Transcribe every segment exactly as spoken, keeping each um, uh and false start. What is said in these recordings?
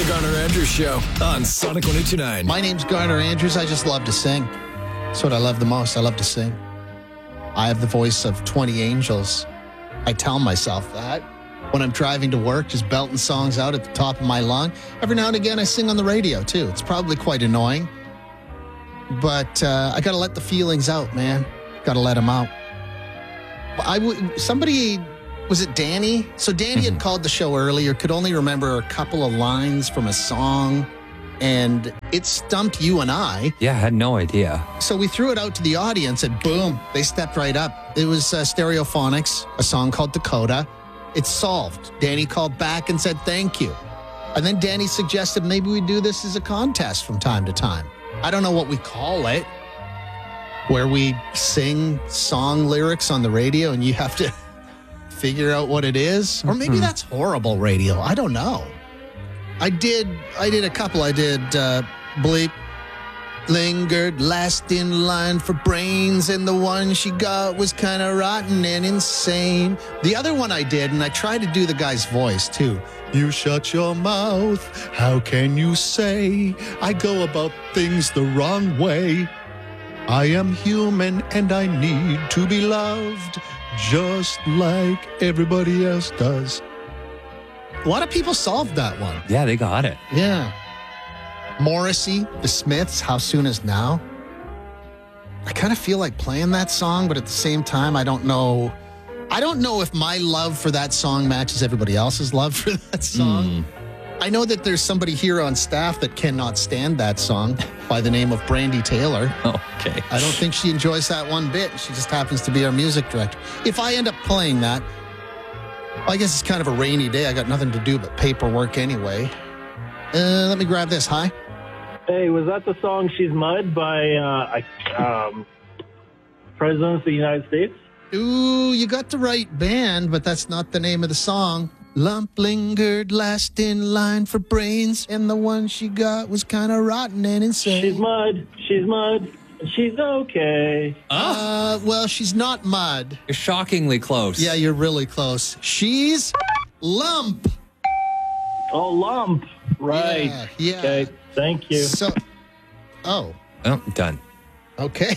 The Garner Andrews Show on Sonic one oh two nine. My name's Garner Andrews. I just love to sing. That's what I love the most. I love to sing. I have the voice of twenty angels. I tell myself that when I'm driving to work, just belting songs out at the top of my lung. Every now and again, I sing on the radio, too. It's probably quite annoying. But uh, I got to let the feelings out, man. Got to let them out. I w- somebody... Was it Danny? So Danny mm-hmm. had called the show earlier, could only remember a couple of lines from a song, and it stumped you and I. Yeah, I had no idea. So we threw it out to the audience, and boom, they stepped right up. It was uh, Stereophonics, a song called Dakota. It's solved. Danny called back and said thank you. And then Danny suggested maybe we do this as a contest from time to time. I don't know what we call it, where we sing song lyrics on the radio, and you have to... figure out what it is, or maybe mm. that's horrible radio. I don't know. I did. I did a couple. I did uh, bleep, lingered, last in line for brains, and the one she got was kind of rotten and insane. The other one I did, and I tried to do the guy's voice too. You shut your mouth. How can you say I go about things the wrong way? I am human and I need to be loved. Just like everybody else does. A lot of people solved that one. Yeah, they got it. Yeah. Morrissey, The Smiths, How Soon Is Now. I kind of feel like playing that song, but at the same time, I don't know. I don't know if my love for that song matches everybody else's love for that song. Mm. I know that there's somebody here on staff that cannot stand that song by the name of Brandy Taylor. Oh, okay. I don't think she enjoys that one bit. She just happens to be our music director. If I end up playing that, well, I guess it's kind of a rainy day. I got nothing to do but paperwork anyway. Uh, let me grab this. Hi. Hey, was that the song She's Mud by uh, um, President of the United States? Ooh, you got the right band, but that's not the name of the song. Lump lingered last in line for brains, and the one she got was kind of rotten and insane. She's mud, she's mud, and she's okay. Uh, well, she's not mud. You're shockingly close. Yeah, you're really close. She's lump. Oh, lump. Right. Yeah, yeah. Okay, thank you. So, oh. Oh, done. Okay.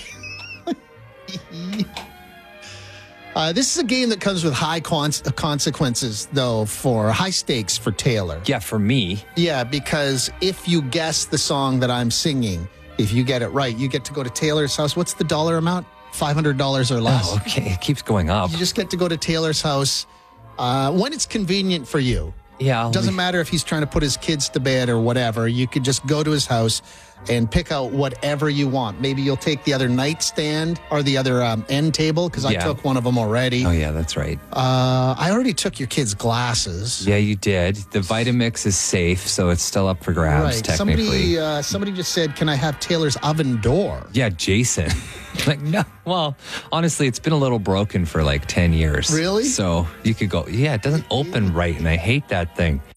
Uh, this is a game that comes with high con- consequences, though, for high stakes for Taylor. Yeah, for me. Yeah, because if you guess the song that I'm singing, if you get it right, you get to go to Taylor's house. What's the dollar amount? five hundred dollars or less. Oh, okay. It keeps going up. You just get to go to Taylor's house uh, when it's convenient for you. Yeah. It doesn't matter if he's trying to put his kids to bed or whatever. You could just go to his house and pick out whatever you want. Maybe you'll take the other nightstand or the other um, end table, because yeah. I took one of them already. Oh, yeah, that's right. Uh, I already took your kids' glasses. Yeah, you did. The Vitamix is safe, so it's still up for grabs, right. technically. Somebody, uh, somebody just said, can I have Taylor's oven door? Yeah, Jason. Like, no. Well, honestly, it's been a little broken for like ten years. Really? So you could go, yeah, it doesn't open right, and I hate that thing.